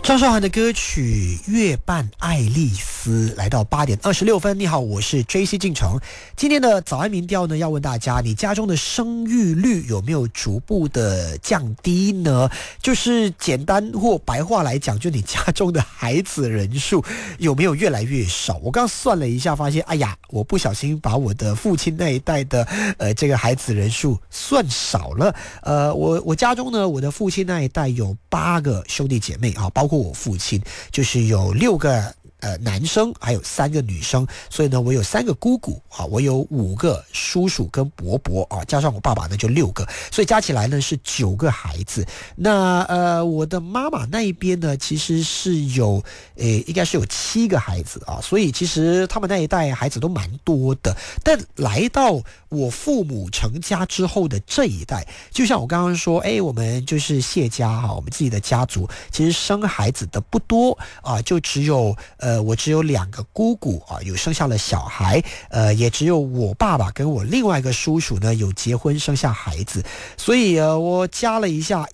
张韶涵的歌曲《月半爱丽丝》来到8点26分。你好，我是 JC 进城。今天的早安民调呢，要问大家，你家中的生育率有没有逐步的降低呢？就是简单或白话来讲，就你家中的孩子人数有没有越来越少？我刚算了一下，发现，哎呀，我不小心把我的父亲那一代的这个孩子人数算少了。我家中呢，我的父亲那一代有8个兄弟姐妹啊，包括我父亲，就是有6个男生，还有3个女生，所以呢，我有3个姑姑啊，我有5个叔叔跟伯伯啊，加上我爸爸呢就6个，所以加起来呢是9个孩子。那我的妈妈那一边呢，其实是有应该是有7个孩子啊，所以其实他们那一代孩子都蛮多的。但来到我父母成家之后的这一代，就像我刚刚说，我们就是谢家哈，我们自己的家族其实生孩子的不多啊，就只有我只有2个姑姑啊，有生下了小孩，也只有我爸爸跟我另外一个叔叔呢有结婚生下孩子，所以我加了一下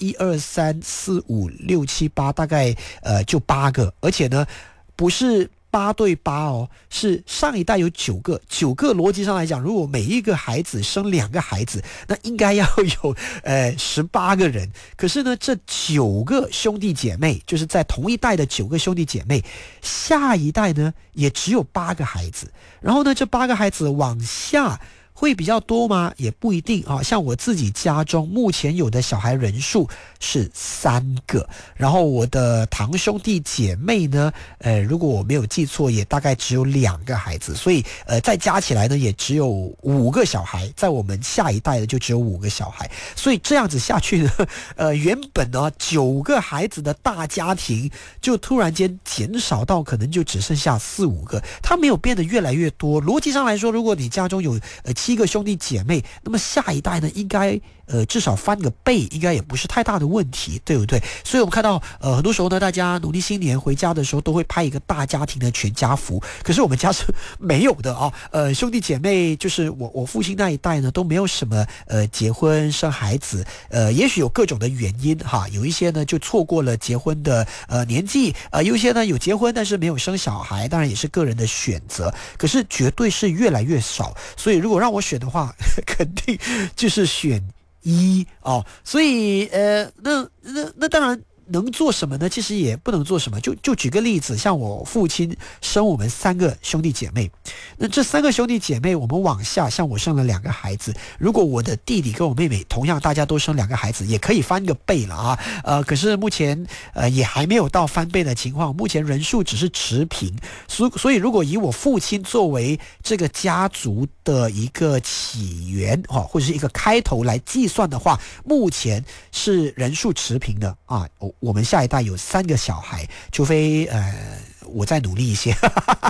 1、2、3、4、5、6、7、8，大概就8个，而且呢不是8对8哦，是上一代有9个，9个逻辑上来讲，如果每一个孩子生2个孩子，那应该要有18个人。可是呢，这9个兄弟姐妹，就是在同一代的9个兄弟姐妹，下一代呢也只有8个孩子。然后呢，这8个孩子往下会比较多吗？也不一定啊。像我自己家中目前有的小孩人数是3个，然后我的堂兄弟姐妹呢，如果我没有记错，也大概只有2个孩子，所以再加起来呢，也只有5个小孩，在我们下一代的就只有5个小孩，所以这样子下去呢，原本呢9个孩子的大家庭，就突然间减少到可能就只剩下4、5个，它没有变得越来越多。逻辑上来说，如果你家中有7个兄弟姐妹，那么下一代呢，应该至少翻个倍，应该也不是太大的问题，对不对？所以我们看到很多时候呢，大家农历新年回家的时候都会拍一个大家庭的全家福，可是我们家是没有的啊。兄弟姐妹就是我父亲那一代呢，都没有什么结婚生孩子，也许有各种的原因哈，有一些呢就错过了结婚的年纪，有一些呢有结婚但是没有生小孩，当然也是个人的选择，可是绝对是越来越少。所以如果让我选的话，肯定就是选1哦。所以那当然能做什么呢？其实也不能做什么。就举个例子，像我父亲生我们3个兄弟姐妹，那这3个兄弟姐妹，我们往下，像我生了2个孩子，如果我的弟弟跟我妹妹同样大家都生2个孩子，也可以翻个倍了啊。可是目前也还没有到翻倍的情况，目前人数只是持平。所以如果以我父亲作为这个家族的一个起源或者是一个开头来计算的话，目前是人数持平的啊。我们下一代有3个小孩，除非我再努力一些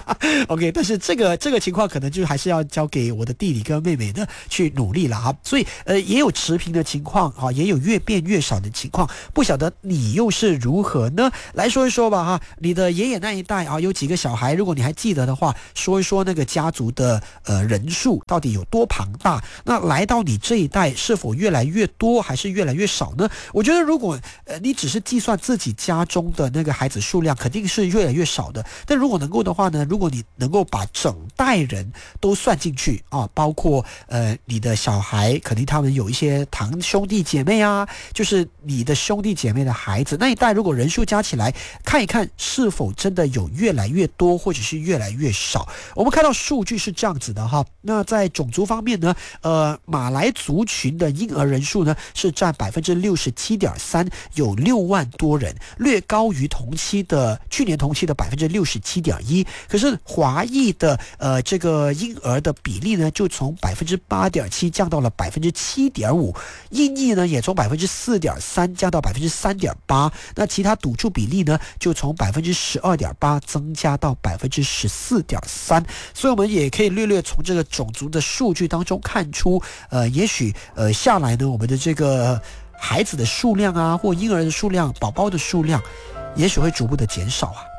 OK， 但是这个情况可能就还是要交给我的弟弟跟妹妹呢去努力了啊。所以也有持平的情况啊，也有越变越少的情况，不晓得你又是如何呢？来说一说吧哈，你的爷爷那一代啊有几个小孩？如果你还记得的话，说一说那个家族的人数到底有多庞大？那来到你这一代是否越来越多还是越来越少呢？我觉得如果你只是计算自己家中的那个孩子数量，肯定是越来越少的。但如果能够的话呢，如果你能够把整代人都算进去啊，包括你的小孩，肯定他们有一些堂兄弟姐妹啊，就是你的兄弟姐妹的孩子那一代，如果人数加起来，看一看是否真的有越来越多，或者是越来越少。我们看到数据是这样子的哈。那在种族方面呢，马来族群的婴儿人数呢是占67.3%，有6万多人，略高于去年同期的67.1%。可是华裔的这个婴儿的比例呢，就从8.7%降到了7.5%，印裔呢也从4.3%降到3.8%，那其他赌注比例呢就从12.8%增加到14.3%。所以我们也可以略从这个种族的数据当中看出，也许下来呢，我们的这个孩子的数量啊，或婴儿的数量、宝宝的数量，也许会逐步的减少啊。